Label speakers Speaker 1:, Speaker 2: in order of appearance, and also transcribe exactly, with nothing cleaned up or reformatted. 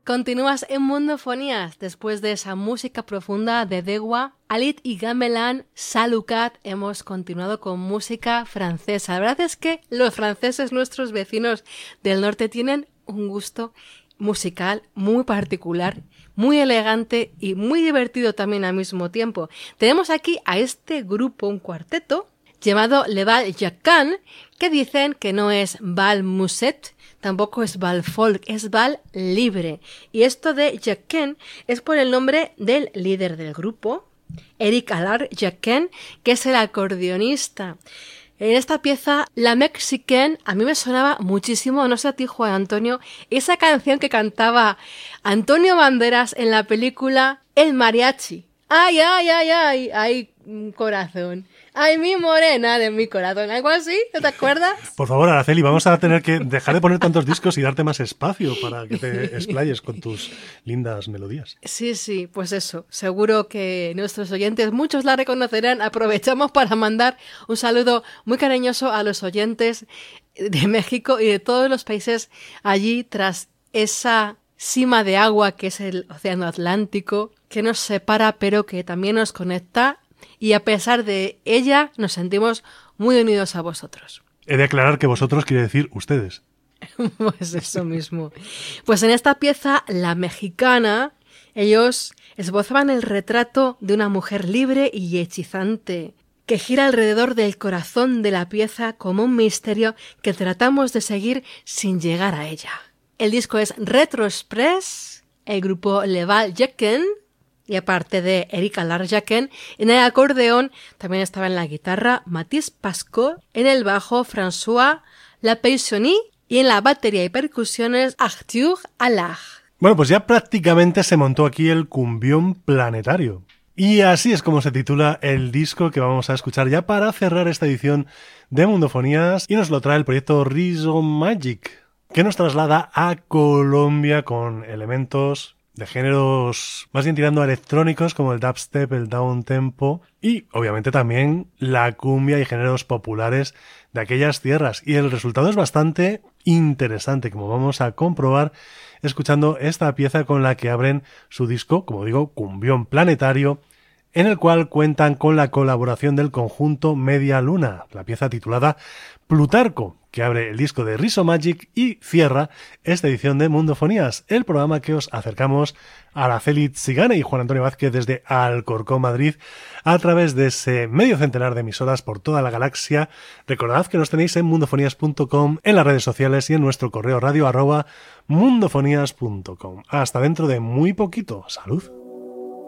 Speaker 1: Continúas en Mundofonías. Después de esa música profunda de Dewa, Alit y Gamelan, Salucat, hemos continuado con música francesa. La verdad es que los franceses, nuestros vecinos del norte, tienen un gusto musical muy particular, muy elegante y muy divertido también al mismo tiempo. Tenemos aquí a este grupo, un cuarteto, llamado Le Bal Jacquin, que dicen que no es Bal Musette, tampoco es Bal Folk, es Bal Libre. Y esto de Jacquin es por el nombre del líder del grupo, Eric Allard Jacquin, que es el acordeonista. En esta pieza, La Mexicaine, a mí me sonaba muchísimo, no sé a ti, Juan Antonio, esa canción que cantaba Antonio Banderas en la película El Mariachi. Ay, ay, ay, ay, ay, corazón. Ay, mi morena de mi corazón. ¿Algo así? ¿No te acuerdas?
Speaker 2: Por favor, Araceli, vamos a tener que dejar de poner tantos discos y darte más espacio para que te explayes con tus lindas melodías.
Speaker 1: Sí, sí, pues eso. Seguro que nuestros oyentes, muchos la reconocerán. Aprovechamos para mandar un saludo muy cariñoso a los oyentes de México y de todos los países allí tras esa cima de agua que es el Océano Atlántico, que nos separa pero que también nos conecta. Y a pesar de ella, nos sentimos muy unidos a vosotros.
Speaker 2: He de aclarar que vosotros quiere decir ustedes.
Speaker 1: Pues eso mismo. Pues en esta pieza, La Mexicana, ellos esbozaban el retrato de una mujer libre y hechizante, que gira alrededor del corazón de la pieza como un misterio que tratamos de seguir sin llegar a ella. El disco es Retro Express, el grupo Le Bal Jacquin. Y aparte de Eric Allard Jacquin, en el acordeón también estaba en la guitarra Mathis Pascot, en el bajo François Lapeyssoni y en la batería y percusiones Arthur Allard.
Speaker 2: Bueno, pues ya prácticamente se montó aquí el cumbión planetario. Y así es como se titula el disco que vamos a escuchar ya para cerrar esta edición de Mundofonías, y nos lo trae el proyecto Rizomagic, que nos traslada a Colombia con elementos de géneros más bien tirando a electrónicos como el dubstep, el downtempo y obviamente también la cumbia y géneros populares de aquellas tierras. Y el resultado es bastante interesante, como vamos a comprobar escuchando esta pieza con la que abren su disco, como digo, Cumbión Planetario, en el cual cuentan con la colaboración del conjunto Media Luna, la pieza titulada Plutarco, que abre el disco de Rizomagic y cierra esta edición de Mundofonías, el programa que os acercamos a Araceli Zigane y Juan Antonio Vázquez desde Alcorcón, Madrid, a través de ese medio centenar de emisoras por toda la galaxia. Recordad que nos tenéis en mundofonías punto com, en las redes sociales y en nuestro correo radio arroba mundofonías punto com. Hasta dentro de muy poquito. ¡Salud!